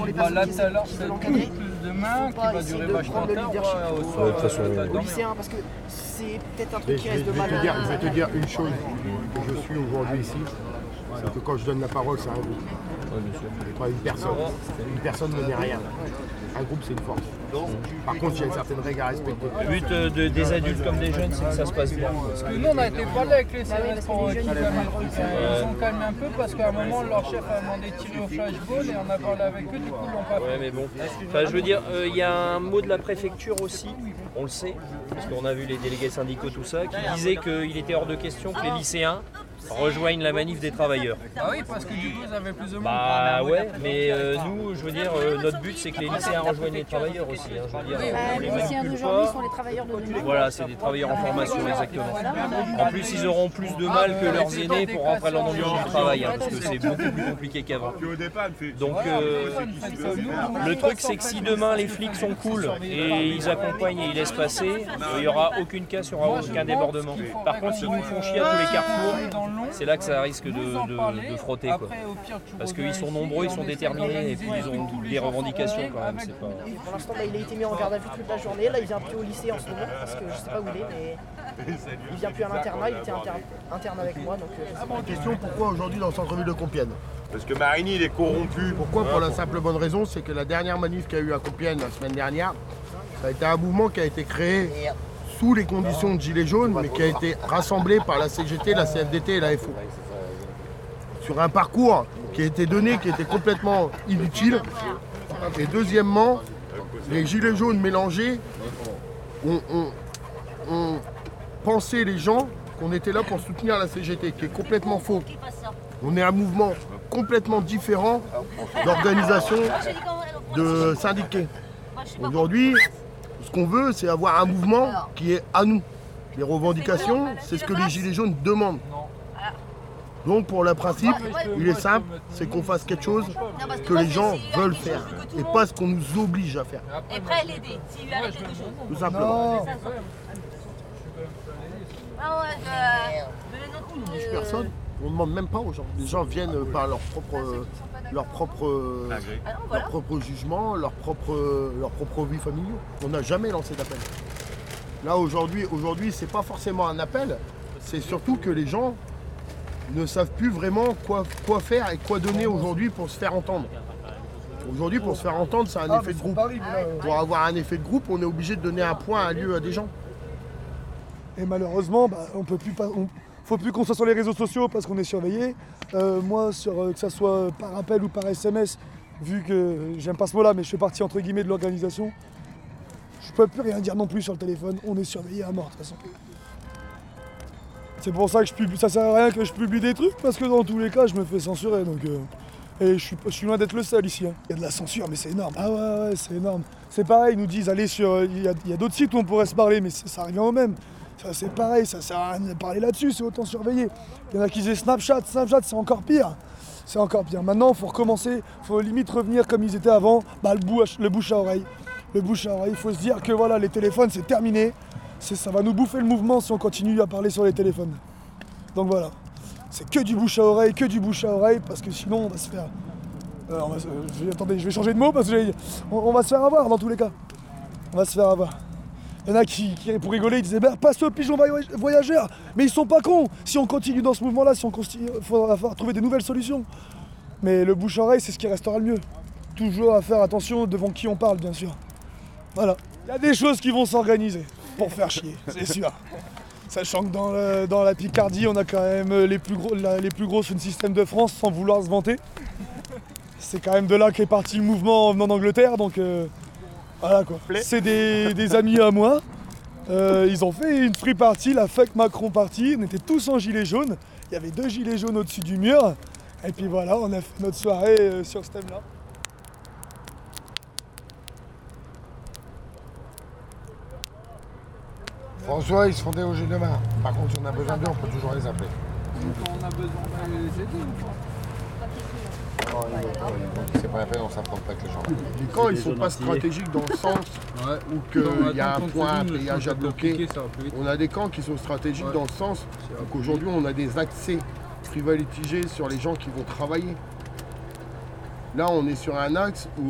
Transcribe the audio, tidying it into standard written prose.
les personnes là, qui tout à l'heure, veulent c'est encadrer, plus demain, il qui faut pas va essayer durer de vachement prendre le de temps, leadership au aux- soir, de toute façon, aux lycéens, parce que c'est peut-être un truc qui Je reste de mal. vais te dire une chose que je suis aujourd'hui ici, c'est que quand je donne la parole, c'est un groupe. C'est pas une personne. Une personne ne met rien. Un groupe, c'est une force. Par contre, il y a une certaine règle à respecter. Le but des adultes comme des jeunes, c'est que ça se passe bien. Parce que nous, on n'a été pas là avec les Bah oui, CRS parce que pour les jeunes, qu'ils ils calment veulent un pas peu. Ils ont calmé un peu parce qu'à un moment, leur chef a demandé de tirer au flashball et on a parlé avec eux, du coup, ils l'ont pas Ouais, fait. mais bon. Enfin, je veux dire, il y a un mot de la préfecture aussi, on le sait, parce qu'on a vu les délégués syndicaux, tout ça, qui disaient qu'il était hors de question que les lycéens rejoignent la manif des travailleurs. Ah oui, parce que du coup, ils avaient plus de monde. Bah ouais, mais nous, je veux dire, notre but c'est que les lycéens rejoignent les travailleurs aussi. Hein, je veux dire, on les Les lycéens manipule d'aujourd'hui pas. sont les travailleurs de demain. Voilà, c'est des travailleurs en formation, exactement. En plus, ils auront plus de mal que leurs aînés pour rentrer dans le monde du travail, hein, parce que c'est beaucoup plus compliqué qu'avant. Donc, le truc, c'est que si demain les flics sont cool et ils accompagnent et ils laissent passer, il n'y aura aucune casse, il n'y aura aucun débordement. Par contre, s'ils nous font chier à tous les carrefours, c'est là que ça risque de frotter, quoi. Parce qu'ils sont nombreux, ils sont déterminés et puis ils ont des revendications quand même. C'est pas... Et pour l'instant, là, il a été mis en garde à vue toute la journée. Là, il vient plus au lycée en ce moment, parce que je sais pas où il est, mais il vient plus à l'internat. Il était interne avec moi, donc je sais pas. Question, pourquoi aujourd'hui dans le centre-ville de Compiègne? Parce que Marigny, il est corrompu. Pourquoi? Pour la simple bonne raison, c'est que la dernière manif qu'il y a eu à Compiègne la semaine dernière, ça a été un mouvement qui a été créé sous les conditions de Gilets jaunes, mais qui a été rassemblé par la CGT, la CFDT et la FO. Sur un parcours qui a été donné, qui était complètement inutile. Et deuxièmement, les Gilets jaunes mélangés ont pensé les gens qu'on était là pour soutenir la CGT, qui est complètement faux. On est un mouvement complètement différent d'organisation de syndiqués. Aujourd'hui, ce qu'on veut, c'est avoir un mouvement qui est à nous. Les revendications, c'est ce que les Gilets jaunes demandent. Donc pour le principe, il est simple, c'est qu'on fasse quelque chose que les gens veulent faire et pas ce qu'on nous oblige à faire. Et prêt à l'aider, s'il lui arrive quelque chose. Tout simplement. Ah ouais, On n'oblige personne, on ne demande même pas aux gens. Les gens viennent par leur propre jugement, leur propre vie familiale. On n'a jamais lancé d'appel. Là aujourd'hui, c'est pas forcément un appel, c'est surtout que les gens ne savent plus vraiment quoi faire et quoi donner aujourd'hui pour se faire entendre. Aujourd'hui, pour se faire entendre, c'est un effet de groupe. Pour avoir un effet de groupe, on est obligé de donner un point, un lieu à des gens. Et malheureusement, on peut plus faut plus qu'on soit sur les réseaux sociaux parce qu'on est surveillé. Moi, que ça soit par appel ou par SMS, vu que j'aime pas ce mot-là, mais je fais partie entre guillemets de l'organisation, je peux plus rien dire non plus sur le téléphone. On est surveillé à mort de toute façon. C'est pour ça que ça sert à rien que je publie des trucs parce que dans tous les cas, je me fais censurer. Donc, et je suis loin d'être le seul ici. Hein. Il y a de la censure, mais c'est énorme. Ah ouais, c'est énorme. C'est pareil, ils nous disent allez sur. Il y a d'autres sites où on pourrait se parler, mais ça revient au même. Ça, c'est pareil, ça sert à rien de parler là-dessus, c'est autant surveiller. Il y en a qui disaient Snapchat, c'est encore pire. C'est encore pire. Maintenant, il faut recommencer, il faut limite revenir comme ils étaient avant, le bouche à oreille. Le bouche à oreille, il faut se dire que voilà, les téléphones, c'est terminé. Ça va nous bouffer le mouvement si on continue à parler sur les téléphones. Donc voilà, c'est que du bouche à oreille, parce que sinon on va se faire... attendez, je vais changer de mot parce que on va se faire avoir dans tous les cas. On va se faire avoir. Il y en a qui pour rigoler, ils disaient passe au pigeon voyageur. Mais ils sont pas cons. Si on continue dans ce mouvement-là, il faudra trouver des nouvelles solutions. Mais le bouche à oreille, c'est ce qui restera le mieux. Toujours à faire attention devant qui on parle, bien sûr. Voilà. Il y a des choses qui vont s'organiser pour faire chier, c'est sûr. Sachant que dans la Picardie, on a quand même les plus gros système de France, sans vouloir se vanter. C'est quand même de là qu'est parti le mouvement en venant d'Angleterre, donc voilà quoi. C'est des amis à moi. Ils ont fait une free party, la fuck Macron party. On était tous en gilet jaune. Il y avait 2 gilets jaunes au-dessus du mur. Et puis voilà, on a fait notre soirée sur ce thème-là. François, ils se font déloger demain. Par contre, si on a besoin d'eux, on peut toujours les appeler. Quand on a besoin de les aider ou pas? C'est pas la peine, on s'affronte pas avec les gens. Les camps, ils sont pas stratégiques dans le sens où il y a un point, un péage à bloquer. On a des camps qui sont stratégiques dans le sens qu'aujourd'hui, on a des accès privilégiés sur les gens qui vont travailler. Là, on est sur un axe où